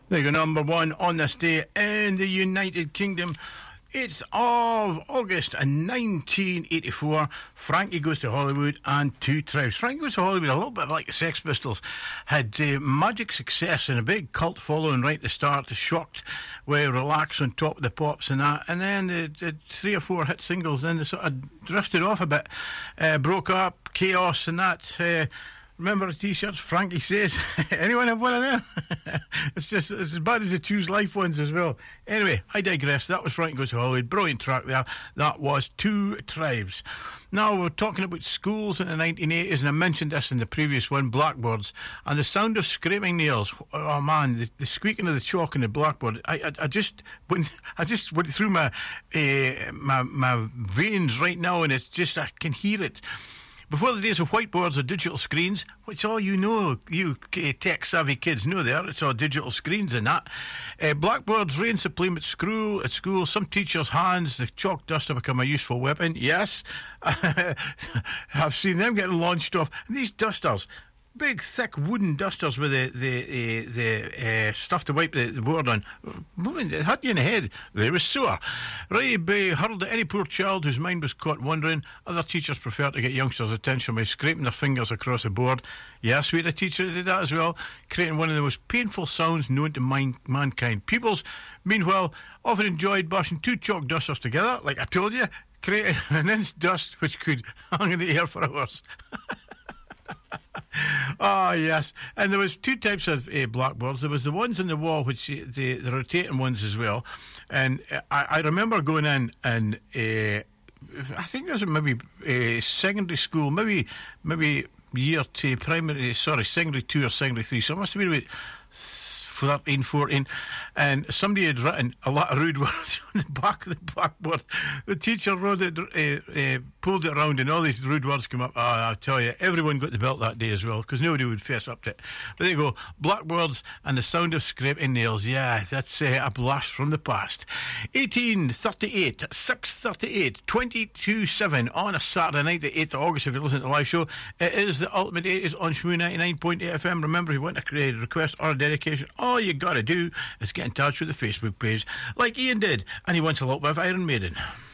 They go number one on this day in the United Kingdom. It's of August 1984. Frankie Goes to Hollywood and Two Tribes. Frankie Goes to Hollywood, a little bit like the Sex Pistols, had magic success and a big cult following right at the start. Shocked with Relax on Top of the Pops and that. And then the 3 or 4 hit singles, then they sort of drifted off a bit. Broke Up, Chaos and that. Remember the t-shirts? Frankie Says. Anyone have one of them? It's just it's as bad as the Choose Life ones as well. Anyway, I digress. That was Frankie Goes to Hollywood. Brilliant track there. That was Two Tribes. Now, we're talking about schools in the 1980s, and I mentioned this in the previous one, blackboards, and the sound of scraping nails. Oh, man, the squeaking of the chalk on the blackboard. I just went through my veins right now, and it's just, I can hear it. Before the days of whiteboards or digital screens, which all you know, you tech-savvy kids know there, it's all digital screens and that. Blackboards reign supreme at school. Some teachers' hands, the chalk dust have become a useful weapon. Yes, I've seen them getting launched off. And these dusters, big, thick wooden dusters with the stuff to wipe the board on. It hit you in the head. They were sore. Right, hurled at any poor child whose mind was caught wandering. Other teachers prefer to get youngsters' attention by scraping their fingers across the board. Yes, we had a teacher that did that as well, creating one of the most painful sounds known to mankind. Pupils, meanwhile, often enjoyed bashing 2 chalk dusters together, like I told you, creating an inch dust which could hang in the air for hours. Oh, yes. And there was 2 types of blackboards. There was the ones on the wall, which the rotating ones as well. And I remember going in and I think there was maybe secondary school, maybe year 2, secondary 2 or secondary 3. So it must have been about 13, 14, and somebody had written a lot of rude words on the back of the blackboard. The teacher wrote it, pulled it around, and all these rude words came up. I'll tell you, everyone got the belt that day as well, because nobody would face up to it. But there you go, blackboards and the sound of scraping nails. Yeah, that's a blast from the past. 1838, 6:38, 22:07 on a Saturday night, the 8th of August, if you listen to the live show. It is the Ultimate 80s on Shmoo 99.8 FM. Remember, if you want a request or a dedication, all you got to do is get in touch with the Facebook page, like Ian did, and he wants a lot with Iron Maiden.